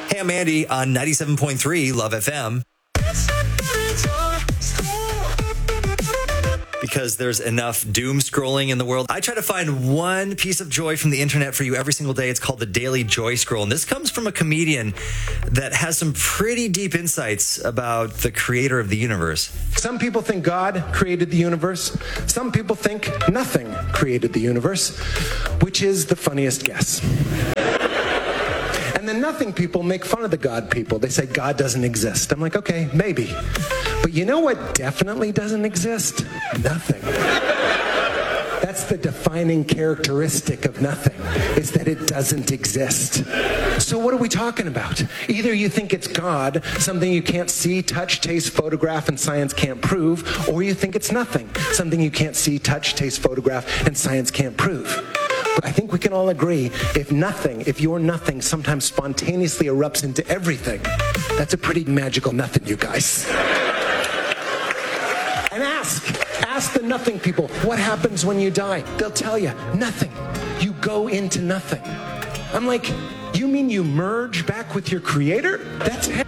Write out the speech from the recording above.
Hey, I'm Andy on 97.3 Love FM. Because there's enough doom scrolling in the world, I try to find one piece of joy from the internet for you every single day. It's called the Daily Joy Scroll. And this comes from a comedian that has some pretty deep insights about the creator of the universe. Some people think God created the universe. Some people think nothing created the universe, which is the funniest guess. And the nothing people make fun of the God people. They say God doesn't exist. I'm like, okay, maybe. But you know what definitely doesn't exist? Nothing. That's the defining characteristic of nothing, is that it doesn't exist. So what are we talking about? Either you think it's God, something you can't see, touch, taste, photograph, and science can't prove, or you think it's nothing, something you can't see, touch, taste, photograph, and science can't prove. But I think we can all agree, if your nothing sometimes spontaneously erupts into everything, that's a pretty magical nothing, you guys. And ask the nothing people, what happens when you die? They'll tell you, nothing. You go into nothing. I'm like, you mean you merge back with your creator? That's